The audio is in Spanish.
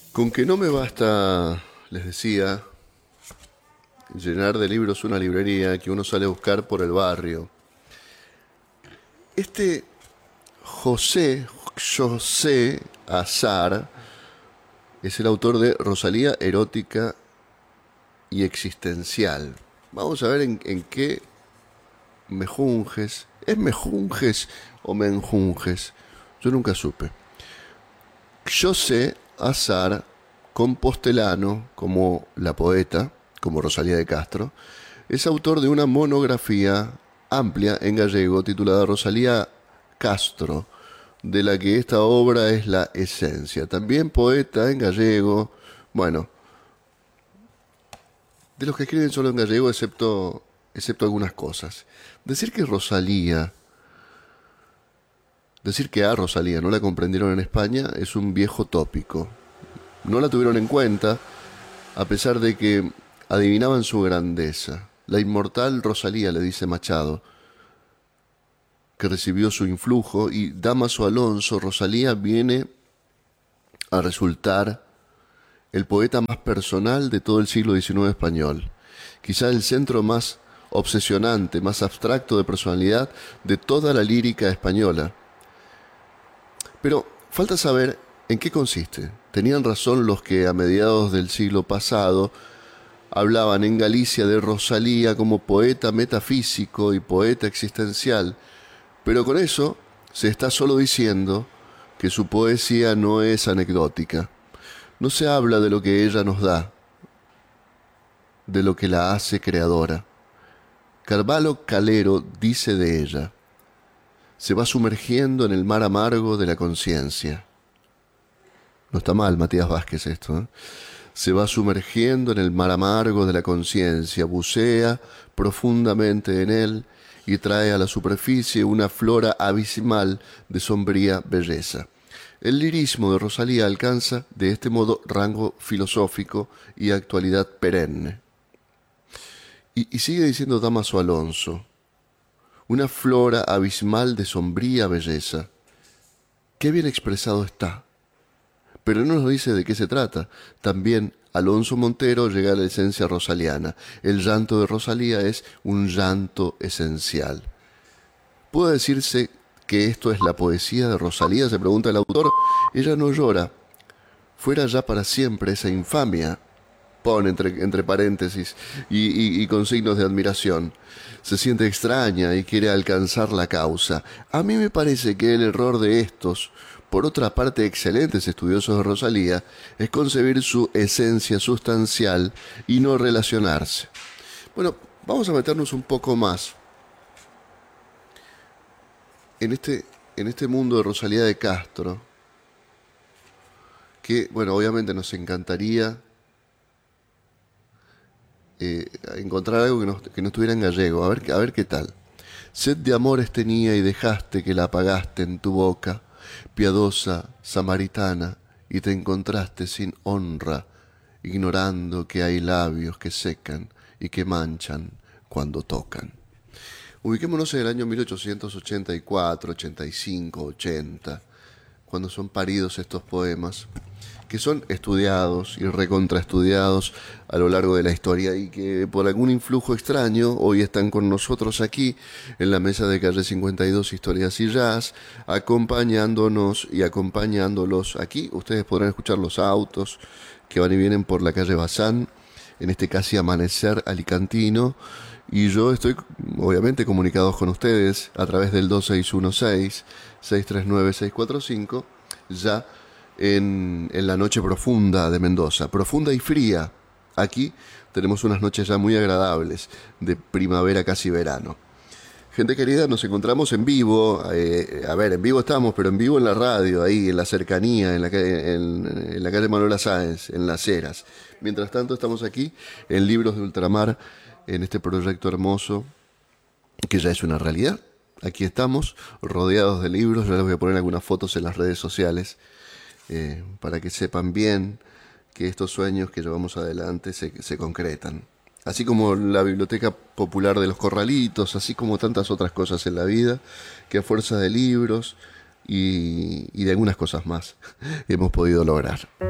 Con que no me basta, les decía, llenar de libros una librería que uno sale a buscar por el barrio. Este José Azar es el autor de Rosalía erótica y existencial. Vamos a ver en qué mejunjes. ¿Es mejunjes o menjunjes? Yo nunca supe. José Azar, compostelano, como la poeta, como Rosalía de Castro, es autor de una monografía amplia en gallego titulada Rosalía Castro, de la que esta obra es la esencia. También poeta en gallego, bueno, de los que escriben solo en gallego, excepto algunas cosas. Decir que Rosalía, decir que a Rosalía no la comprendieron en España es un viejo tópico. No la tuvieron en cuenta, a pesar de que adivinaban su grandeza. La inmortal Rosalía, le dice Machado, que recibió su influjo, y Dámaso Alonso, Rosalía viene a resultar el poeta más personal de todo el siglo XIX español. Quizá el centro más obsesionante, más abstracto de personalidad de toda la lírica española. Pero falta saber en qué consiste. Tenían razón los que a mediados del siglo pasado hablaban en Galicia de Rosalía como poeta metafísico y poeta existencial, pero con eso se está solo diciendo que su poesía no es anecdótica. No se habla de lo que ella nos da, de lo que la hace creadora. Carvalho Calero dice de ella: se va sumergiendo en el mar amargo de la conciencia. No está mal, Matías Vázquez, esto, ¿eh? Se va sumergiendo en el mar amargo de la conciencia, bucea profundamente en él y trae a la superficie una flora abismal de sombría belleza. El lirismo de Rosalía alcanza de este modo rango filosófico y actualidad perenne. Y sigue diciendo Dámaso Alonso: una flora abismal de sombría belleza. Qué bien expresado está. Pero no nos dice de qué se trata. También Alonso Montero llega a la esencia rosaliana. El llanto de Rosalía es un llanto esencial. ¿Puede decirse que esto es la poesía de Rosalía?, se pregunta el autor. Ella no llora. Fuera ya para siempre esa infamia, pone entre paréntesis y con signos de admiración. Se siente extraña y quiere alcanzar la causa. A mí me parece que el error de estos, por otra parte excelentes estudiosos de Rosalía, es concebir su esencia sustancial y no relacionarse. Bueno, vamos a meternos un poco más en este mundo de Rosalía de Castro, que, bueno, obviamente nos encantaría encontrar algo que no estuviera en gallego. A ver qué tal. Sed de amores tenía y dejaste que la apagaste en tu boca, piadosa samaritana, y te encontraste sin honra, ignorando que hay labios que secan y que manchan cuando tocan. Ubiquémonos en el año 1884, 85, 80, cuando son paridos estos poemas, que son estudiados y recontraestudiados a lo largo de la historia y que por algún influjo extraño hoy están con nosotros aquí en la mesa de Calle 52 Historias y Jazz, acompañándonos y acompañándolos aquí. Ustedes podrán escuchar los autos que van y vienen por la calle Bazán en este casi amanecer alicantino, y yo estoy obviamente comunicados con ustedes a través del 2616-639-645, ya en la noche profunda de Mendoza, profunda y fría. Aquí tenemos unas noches ya muy agradables, de primavera casi verano. Gente querida, nos encontramos en vivo, en vivo estamos, pero en vivo en la radio, ahí en la cercanía, en la calle Manuela Sáenz, en Las Heras. Mientras tanto estamos aquí en Libros de Ultramar, en este proyecto hermoso que ya es una realidad. Aquí estamos, rodeados de libros. Yo les voy a poner algunas fotos en las redes sociales, para que sepan bien que estos sueños que llevamos adelante se concretan. Así como la Biblioteca Popular de los Corralitos, así como tantas otras cosas en la vida, que a fuerza de libros y de algunas cosas más hemos podido lograr.